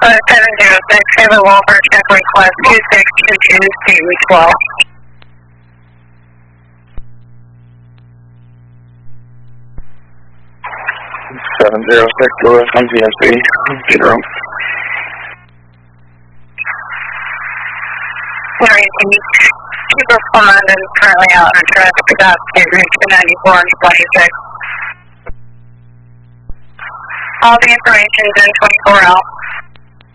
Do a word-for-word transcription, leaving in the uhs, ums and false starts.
Uh, seven zero six, Haven Walker, check request two six two two, Gateway twelve. seven zero six, Lewis, on G M C, feed room. Sorry, can you keep respond and currently out on traffic about to reach the ninety-four and twenty-six. All the information is in twenty-four L.